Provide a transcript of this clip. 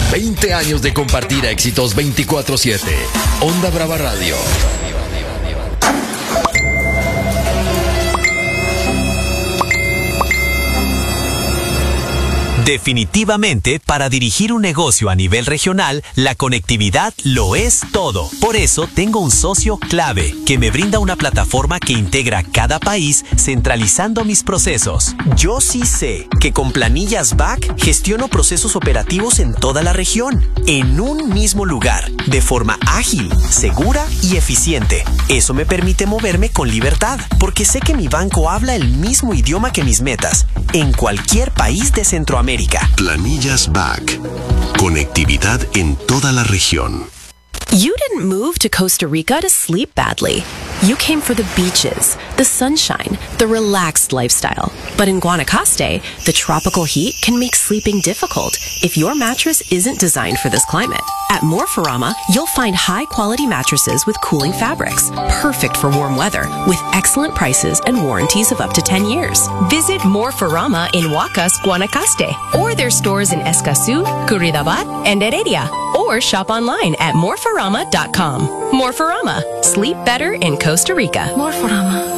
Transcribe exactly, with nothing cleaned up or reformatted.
veinte años de compartir éxitos veinticuatro siete. Onda Brava Radio. Definitivamente, para dirigir un negocio a nivel regional, la conectividad lo es todo. Por eso, tengo un socio clave que me brinda una plataforma que integra cada país, centralizando mis procesos. Yo sí sé que con Planillas B A C gestiono procesos operativos en toda la región, en un mismo lugar, de forma ágil, segura y eficiente. Eso me permite moverme con libertad, porque sé que mi banco habla el mismo idioma que mis metas, en cualquier país de Centroamérica. Planillas B A C. Conectividad en toda la región. You didn't move to Costa Rica to sleep badly. You came for the beaches, the sunshine, the relaxed lifestyle. But in Guanacaste, the tropical heat can make sleeping difficult if your mattress isn't designed for this climate. At Morpharama, you'll find high-quality mattresses with cooling fabrics, perfect for warm weather, with excellent prices and warranties of up to ten years. Visit Morpharama in Huacas, Guanacaste, or their stores in Escazú, Curridabat, and Heredia, or shop online at morpharama dot com. Morpharama. Sleep better in Costa Rica. Morpharama.